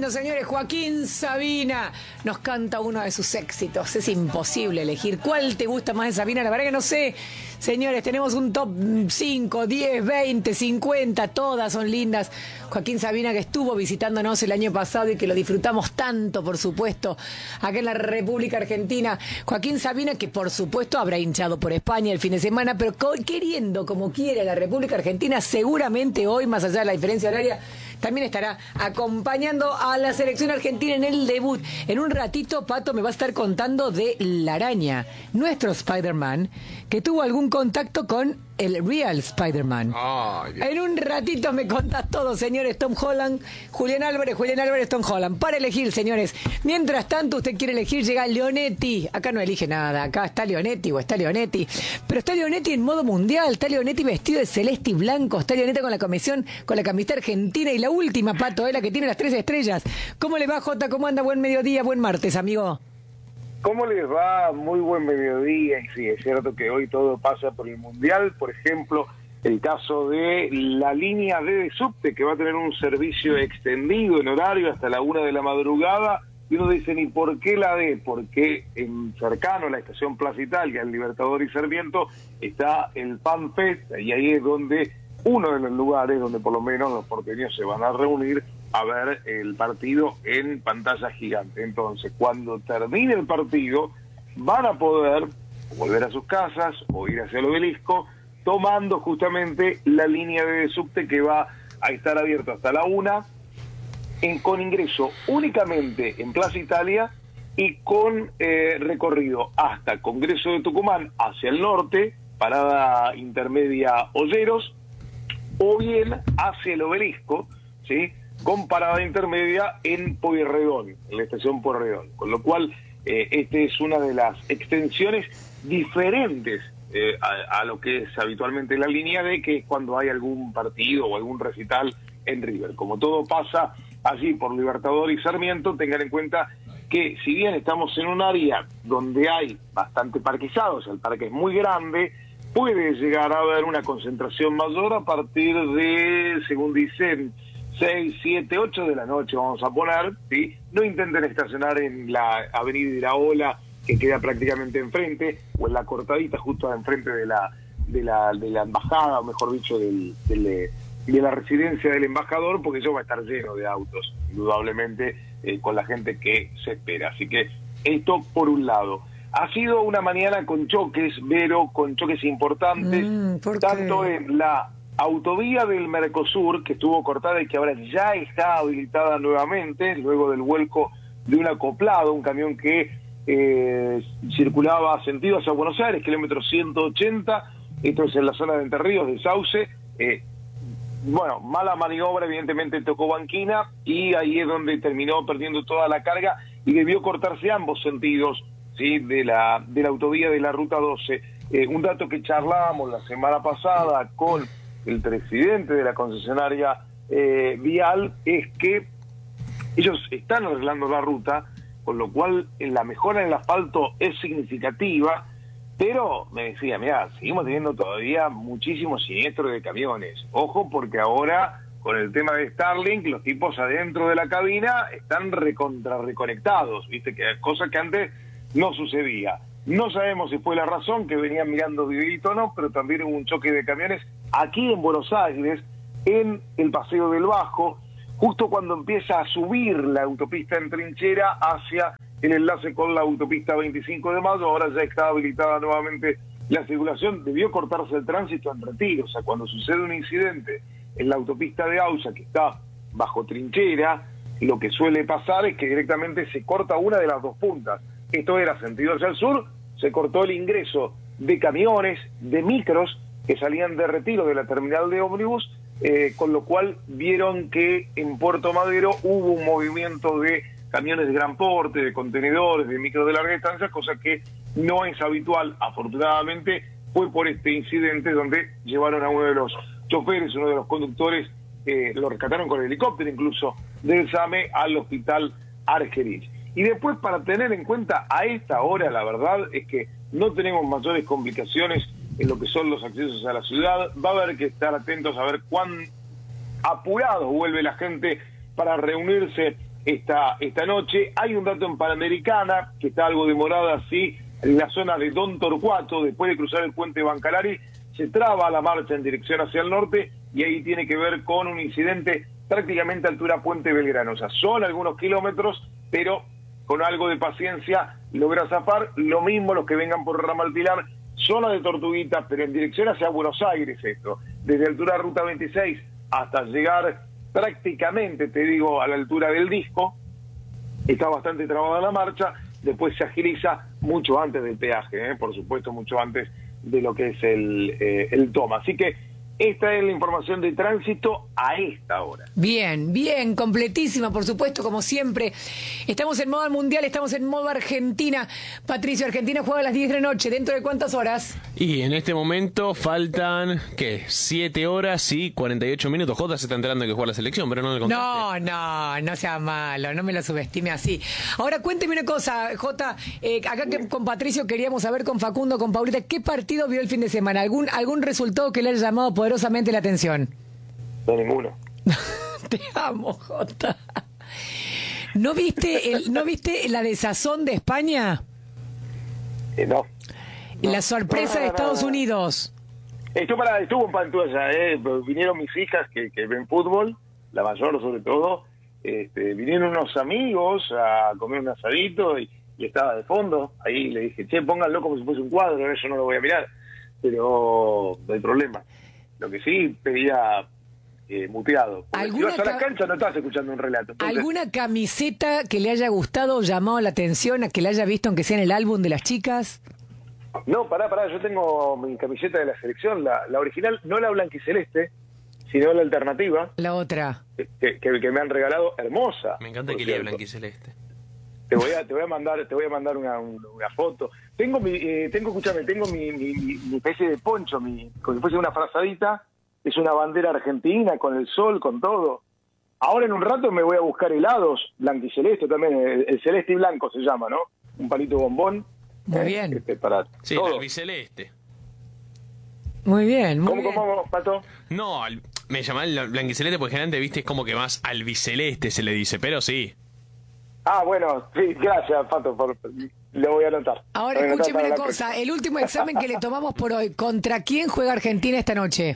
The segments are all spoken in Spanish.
lindo, señores. Joaquín Sabina nos canta uno de sus éxitos. Es imposible elegir cuál te gusta más de Sabina. La verdad que no sé. Señores, tenemos un top 5, 10, 20, 50. Todas son lindas. Joaquín Sabina, que estuvo visitándonos el año pasado y que lo disfrutamos tanto, por supuesto, acá en la República Argentina. Joaquín Sabina, que por supuesto habrá hinchado por España el fin de semana, pero queriendo como quiere la República Argentina, seguramente hoy, más allá de la diferencia horaria, también estará acompañando a la selección argentina en el debut. En un ratito, Pato me va a estar contando de La Araña, nuestro Spider-Man, que tuvo algún contacto con el Real Spider-Man. En un ratito me contás todo, señores. Tom Holland, Julián Álvarez, Tom Holland. Para elegir, señores. Mientras tanto, usted quiere elegir, llega Leonetti. Acá no elige nada. Acá está Leonetti o está Leonetti. Pero está Leonetti en modo mundial. Está Leonetti vestido de celeste y blanco. Está Leonetti con la comisión, con la camiseta argentina. Y la última, Pato, la que tiene las 3 estrellas. ¿Cómo le va, Jota? ¿Cómo anda? Buen mediodía, buen martes, amigo. ¿Cómo les va? Muy buen mediodía. Y sí, es cierto que hoy todo pasa por el Mundial. Por ejemplo, el caso de la línea D de subte, que va a tener un servicio extendido en horario hasta la 1 de la madrugada. Y uno dice, ¿y por qué la D? Porque en cercano a la estación Plaza Italia, el Libertador y Sarmiento, está el Fan Fest. Y ahí es donde uno de los lugares donde por lo menos los porteños se van a reunir a ver el partido en pantalla gigante. Entonces, cuando termine el partido, van a poder volver a sus casas o ir hacia el Obelisco, tomando justamente la línea de subte que va a estar abierta hasta la 1, con ingreso únicamente en Plaza Italia y con recorrido hasta Congreso de Tucumán hacia el norte, parada intermedia Olleros, o bien hacia el Obelisco, ¿sí?, con parada intermedia en Pueyrredón, en la estación Pueyrredón. Con lo cual, esta es una de las extensiones diferentes a lo que es habitualmente la línea D, que es cuando hay algún partido o algún recital en River. Como todo pasa allí por Libertador y Sarmiento, tengan en cuenta que si bien estamos en un área donde hay bastante parquizados, el parque es muy grande, puede llegar a haber una concentración mayor a partir de, según dicen, 6, 7, 8 de la noche vamos a poner, ¿sí? No intenten estacionar en la avenida Iraola, que queda prácticamente enfrente, o en la cortadita justo enfrente de la embajada, o mejor dicho, de la residencia del embajador, porque eso va a estar lleno de autos, indudablemente, con la gente que se espera. Así que esto por un lado. Ha sido una mañana con choques, Vero, con choques importantes, tanto en la autovía del Mercosur, que estuvo cortada y que ahora ya está habilitada nuevamente, luego del vuelco de un acoplado, un camión que circulaba sentido hacia Buenos Aires, kilómetro 180, esto es en la zona de Entre Ríos, de Sauce. Bueno, mala maniobra, evidentemente tocó banquina, y ahí es donde terminó perdiendo toda la carga y debió cortarse ambos sentidos, ¿sí?, de la autovía de la Ruta 12. Un dato que charlábamos la semana pasada con el presidente de la concesionaria vial es que ellos están arreglando la ruta, con lo cual la mejora en el asfalto es significativa, pero me decía, mirá, seguimos teniendo todavía muchísimos siniestros de camiones. Ojo, porque ahora con el tema de Starlink, los tipos adentro de la cabina están reconectados, viste, que cosa que antes no sucedía. No sabemos si fue la razón, que venían mirando videito o no, pero también hubo un choque de camiones aquí en Buenos Aires, en el Paseo del Bajo, justo cuando empieza a subir la autopista en Trinchera hacia el enlace con la autopista 25 de Mayo. Ahora ya está habilitada nuevamente la circulación. Debió cortarse el tránsito en Retiro. O sea, cuando sucede un incidente en la autopista de Ausa, que está bajo Trinchera, lo que suele pasar es que directamente se corta una de las dos puntas. Esto era sentido hacia el sur, se cortó el ingreso de camiones, de micros, que salían de Retiro de la terminal de ómnibus, con lo cual vieron que en Puerto Madero hubo un movimiento de camiones de gran porte, de contenedores, de micros de larga distancia, cosa que no es habitual. Afortunadamente fue por este incidente donde llevaron a uno de los choferes, uno de los conductores, lo rescataron con el helicóptero incluso del SAME al hospital Argerich. Y después, para tener en cuenta a esta hora, la verdad es que no tenemos mayores complicaciones en lo que son los accesos a la ciudad. Va a haber que estar atentos a ver cuán apurado vuelve la gente para reunirse esta noche. Hay un dato en Panamericana, que está algo demorada, así, en la zona de Don Torcuato, después de cruzar el puente Bancalari, se traba la marcha en dirección hacia el norte, y ahí tiene que ver con un incidente prácticamente a altura Puente Belgrano. O sea, son algunos kilómetros, pero con algo de paciencia logra zafar. Lo mismo los que vengan por Ramal Pilar, zona de Tortuguita, pero en dirección hacia Buenos Aires esto, desde altura Ruta 26 hasta llegar prácticamente, te digo, a la altura del Disco, está bastante trabada la marcha. Después se agiliza mucho antes del peaje, por supuesto, mucho antes de lo que es el toma. Así que esta es la información de tránsito a esta hora. Bien, bien, completísima, por supuesto, como siempre. Estamos en modo mundial, estamos en modo Argentina. Patricio, Argentina juega a las 10 de la noche. ¿Dentro de cuántas horas? Y en este momento faltan, ¿qué? 7 horas y 48 minutos. Jota se está enterando de que juega la selección, pero no le contaste. No sea malo, no me lo subestime así. Ahora, cuénteme una cosa, Jota. Acá que con Patricio queríamos saber, con Facundo, con Paulita, ¿qué partido vio el fin de semana? ¿Algún resultado que le haya llamado poderosamente la atención? No, ninguno. Te amo, Jota. ¿No viste la desazón de España? No. La sorpresa de Estados Unidos. Estuvo en Pantoya, vinieron mis hijas que ven fútbol, la mayor sobre todo, vinieron unos amigos a comer un asadito y estaba de fondo. Ahí le dije, che, pónganlo como si fuese un cuadro, eso no lo voy a mirar, pero no hay problema. Lo que sí pedía muteado. Si vas a la cancha no estás escuchando un relato. Entonces, ¿alguna camiseta que le haya gustado o llamado la atención, a que le haya visto, aunque sea en el álbum de las chicas? No, pará, yo tengo mi camiseta de la selección, la original, no la blanquiceleste, sino la alternativa. La otra. Que me han regalado, hermosa. Me encanta que lea blanquiceleste. Te voy a mandar una foto. Tengo mi especie de poncho, como si fuese una frazadita, es una bandera argentina con el sol, con todo. Ahora en un rato me voy a buscar helados, blanquiceleste también, el celeste y blanco se llama, ¿no? Un palito bombón. Muy bien. Para sí, todo. el albiceleste. Muy bien, muy bien. ¿Cómo, Pato? No, me llamaba el blanquiceleste porque generalmente, viste, es como que más albiceleste se le dice, pero sí. Ah, bueno, sí, gracias, Pato, lo voy a anotar. Ahora, escúcheme una cosa, el último examen que le tomamos por hoy, ¿contra quién juega Argentina esta noche?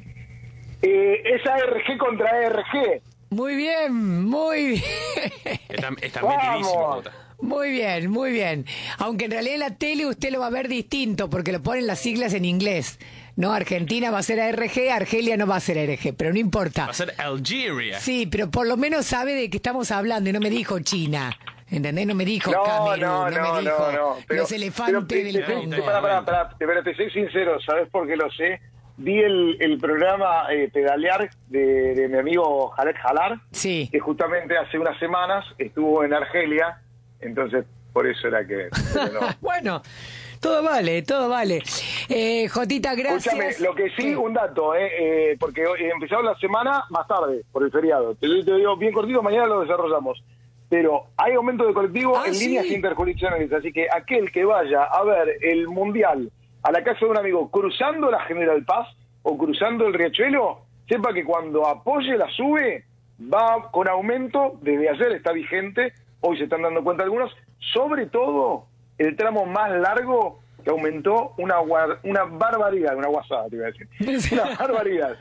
Es ARG contra ARG. Muy bien, muy bien. Está metidísimo, Jota. Muy bien, muy bien. Aunque en realidad en la tele usted lo va a ver distinto, porque lo ponen las siglas en inglés. No, Argentina va a ser ARG, Argelia no va a ser ARG, pero no importa. Va a ser Algeria. Sí, pero por lo menos sabe de qué estamos hablando y no me dijo China. ¿Entendés? No me dijo Camerún, no me dijo los elefantes del Congo. Pero te soy sincero, ¿sabes por qué lo sé? Vi el programa Pedalear de mi amigo Jared Jalar, sí, que justamente hace unas semanas estuvo en Argelia, entonces por eso era que... No. Bueno, todo vale, todo vale. Jotita, gracias. Escúchame, lo que sí, un dato, porque empezamos la semana más tarde, por el feriado. Te digo bien cortito, mañana lo desarrollamos. Pero hay aumento de colectivo en líneas interjurisdiccionales, así que aquel que vaya a ver el Mundial a la casa de un amigo cruzando la General Paz o cruzando el Riachuelo, sepa que cuando apoye la SUBE va con aumento, desde ayer está vigente, hoy se están dando cuenta algunos, sobre todo el tramo más largo que aumentó una barbaridad, una guasada te iba a decir, una barbaridad,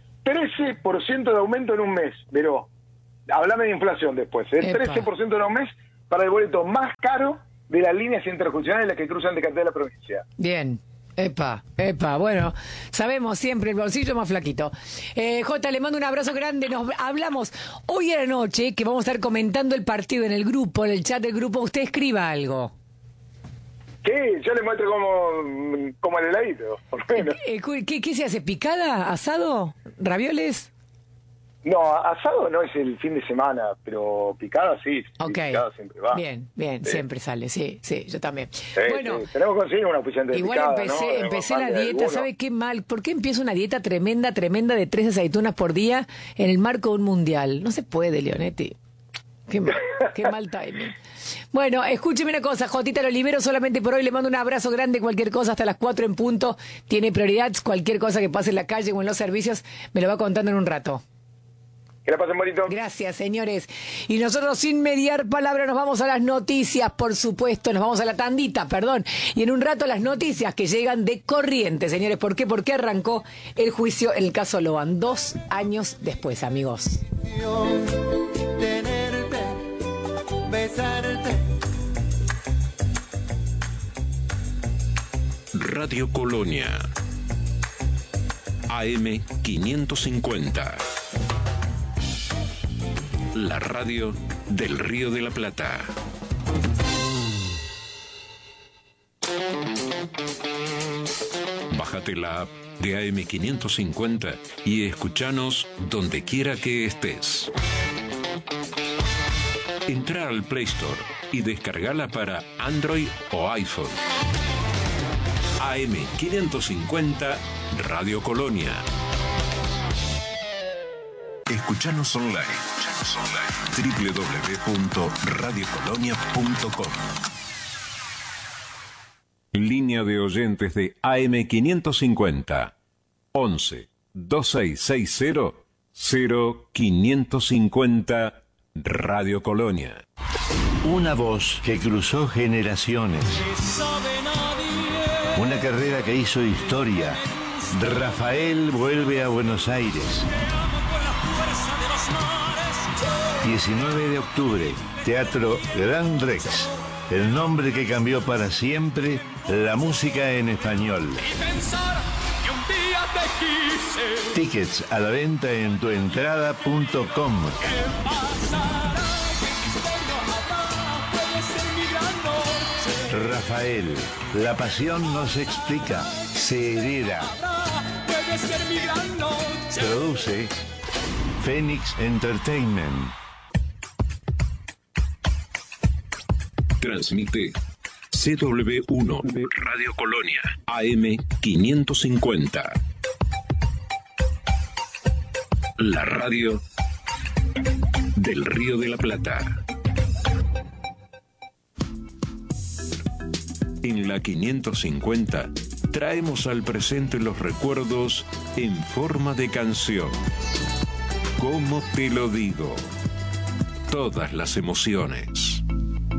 13% de aumento en un mes, pero hablame de inflación después, 13% en un mes para el boleto más caro de las líneas interjurisdiccionales las que cruzan de cantidad de la provincia. Bien. Epa, bueno, sabemos siempre el bolsillo más flaquito. Jota, le mando un abrazo grande, nos hablamos hoy a la noche, que vamos a estar comentando el partido en el grupo, en el chat del grupo, usted escriba algo. Sí, yo le muestro como el heladito, por lo menos. ¿Qué se hace? ¿Picada? ¿Asado? ¿Ravioles? No, asado no es el fin de semana, pero picada sí. Okay. Picada siempre va. Bien, sí. Siempre sale, sí, yo también. Sí, bueno, sí. Tenemos que conseguir una oficiante de igual picada, empecé la dieta, ¿sabe qué mal? ¿Por qué empiezo una dieta tremenda de 3 aceitunas por día en el marco de un mundial? No se puede, Leonetti. Qué mal timing. Bueno, escúcheme una cosa, Jotita, lo libero solamente por hoy, le mando un abrazo grande, cualquier cosa hasta las 4 en punto, tiene prioridad, cualquier cosa que pase en la calle o en los servicios, me lo va contando en un rato. Que la pasen bonito. Gracias, señores. Y nosotros, sin mediar palabra, nos vamos a las noticias, por supuesto. Nos vamos a la tandita, perdón. Y en un rato las noticias que llegan de Corrientes, señores. ¿Por qué? Porque arrancó el juicio en el caso Loban. 2 años después, amigos. Tenerte, besarte. Radio Colonia, AM 550. La radio del Río de la Plata. Bájate la app de AM 550 y escuchanos donde quiera que estés. Entra al Play Store y descargala para Android o iPhone. AM 550 Radio Colonia. Escuchanos online. www.radiocolonia.com. Línea de oyentes de AM 550 11 2660 0550 Radio Colonia. Una voz que cruzó generaciones. Una carrera que hizo historia. Rafael vuelve a Buenos Aires. 19 de octubre, Teatro Gran Rex. El nombre que cambió para siempre la música en español. Tickets a la venta en tuentrada.com. Rafael, la pasión no se explica, se hereda. Produce Phoenix Entertainment. Transmite CW1 Radio Colonia AM 550. La radio del Río de la Plata. En la 550 traemos al presente los recuerdos en forma de canción. ¿Cómo te lo digo? Todas las emociones.